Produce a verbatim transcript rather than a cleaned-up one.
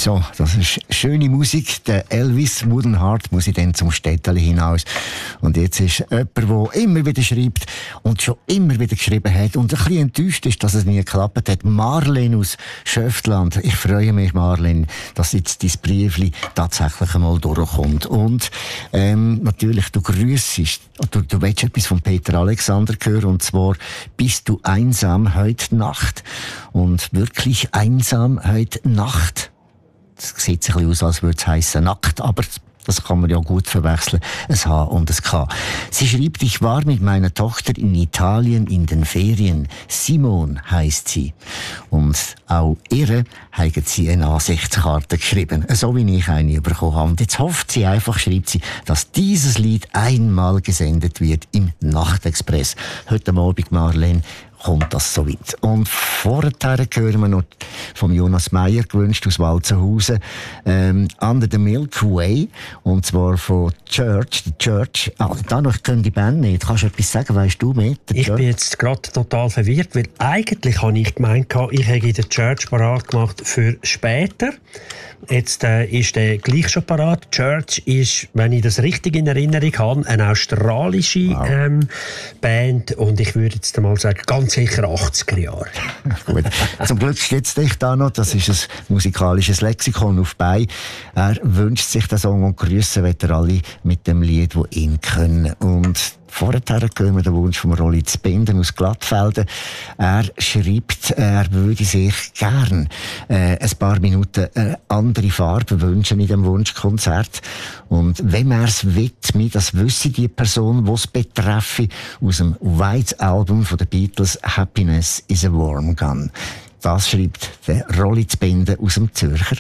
So, das ist schöne Musik. Der Elvis Woodenheart muss ich dann zum Städtchen hinaus. Und jetzt ist jemand, der immer wieder schreibt und schon immer wieder geschrieben hat und ein bisschen enttäuscht ist, dass es nie geklappt hat. Marlene aus Schöftland. Ich freue mich, Marlene, dass jetzt dein Briefli tatsächlich einmal durchkommt. Und ähm, natürlich, du grüssest, du, du willst etwas von Peter Alexander hören, und zwar «Bist du einsam heute Nacht?» Und wirklich einsam heute Nacht. Es sieht ein bisschen aus, als würde es heissen nackt, aber das kann man ja gut verwechseln, ein H und ein K. Sie schreibt, ich war mit meiner Tochter in Italien in den Ferien. Simone heisst sie. Und auch ihr hat sie eine Ansichtskarte geschrieben, so wie ich eine bekommen habe. Und jetzt hofft sie einfach, schreibt sie, dass dieses Lied einmal gesendet wird im Nachtexpress. Heute Abend, Marlene, kommt das so weit. Und vorher hören wir noch von Jonas Meyer, gewünscht aus Walzenhausen, ähm, «Under the Milky Way», und zwar von Church. Die Church, ah, da noch, ich kenne die Band nicht. Kannst du etwas sagen, weißt du mehr? Ich bin jetzt gerade total verwirrt, weil eigentlich habe ich gemeint, ich hätte den Church parat gemacht für später. Jetzt äh, ist der gleich schon parat. Church ist, wenn ich das richtig in Erinnerung habe, eine australische wow. ähm, Band, und ich würde jetzt mal sagen, ganz sicher achtziger Jahre. Gut. Zum Glück steht es dich da noch, das ist ein musikalisches Lexikon auf bei. Er wünscht sich den Song und grüßen wird er alle mit dem Lied, das ihn können. Und vorher hören wir den Wunsch von Rolli Zbinden aus Glattfelden. Er schreibt, er würde sich gern äh, ein paar Minuten äh, andere Farbe wünschen in dem Wunschkonzert. Und wenn er es widme, das wüsste die Person, die es betreffe, aus dem White Album von den Beatles «Happiness is a Warm Gun». Das schreibt der Rolli Zbinden aus dem Zürcher